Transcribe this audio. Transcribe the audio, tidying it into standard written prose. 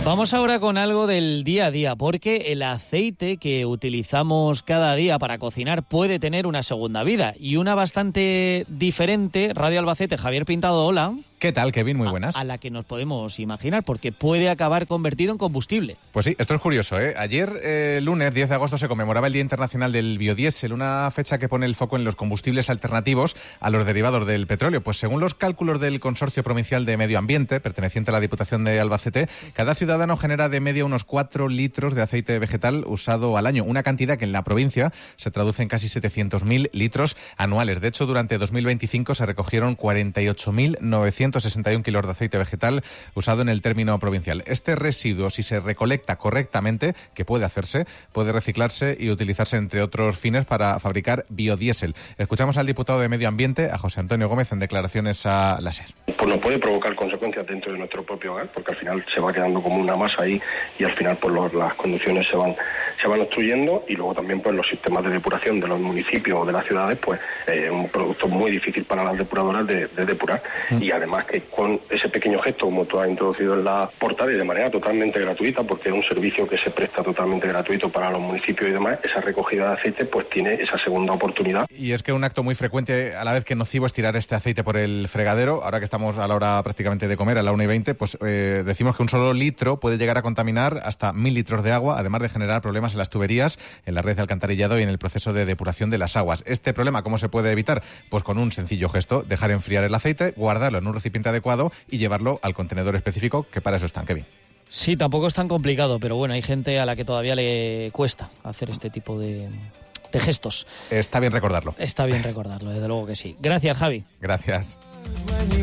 Vamos ahora con algo del día a día, porque el aceite que utilizamos cada día para cocinar puede tener una segunda vida, y una bastante diferente. Radio Albacete, Javier Pintado, hola. ¿Qué tal, Kevin? Muy buenas. A la que nos podemos imaginar, porque puede acabar convertido en combustible. Pues sí, esto es curioso, ¿eh? Ayer, lunes 10 de agosto, se conmemoraba el Día Internacional del Biodiesel, una fecha que pone el foco en los combustibles alternativos a los derivados del petróleo. Pues según los cálculos del Consorcio Provincial de Medio Ambiente, perteneciente a la Diputación de Albacete, cada ciudadano genera de media unos 4 litros de aceite vegetal usado al año, una cantidad que en la provincia se traduce en casi 700.000 litros anuales. De hecho, durante 2025 se recogieron 48.961 kilos de aceite vegetal usado en el término provincial. Este residuo, si se recolecta correctamente, que puede hacerse, puede reciclarse y utilizarse entre otros fines para fabricar biodiesel. Escuchamos al diputado de Medio Ambiente, a José Antonio Gómez, en declaraciones a la SER. Pues nos puede provocar consecuencias dentro de nuestro propio hogar, porque al final se va quedando como una masa ahí y al final pues las condiciones se van obstruyendo, y luego también pues los sistemas de depuración de los municipios o de las ciudades, pues un producto muy difícil para las depuradoras de depurar. Y además que con ese pequeño gesto, como tú has introducido en la portada, y de manera totalmente gratuita, porque es un servicio que se presta totalmente gratuito para los municipios y demás, esa recogida de aceite pues tiene esa segunda oportunidad. Y es que un acto muy frecuente, a la vez que nocivo, es tirar este aceite por el fregadero. Ahora que estamos a la hora prácticamente de comer, a la 1:20, pues decimos que un solo litro puede llegar a contaminar hasta 1.000 litros de agua, además de generar problemas en las tuberías, en la red de alcantarillado y en el proceso de depuración de las aguas. Este problema, ¿cómo se puede evitar? Pues con un sencillo gesto: dejar enfriar el aceite, guardarlo en un recipiente adecuado y llevarlo al contenedor específico, que para eso están, Kevin. Sí, tampoco es tan complicado, pero bueno, hay gente a la que todavía le cuesta hacer este tipo de gestos. Está bien recordarlo. Está bien recordarlo, desde luego que sí. Gracias, Javi. Gracias.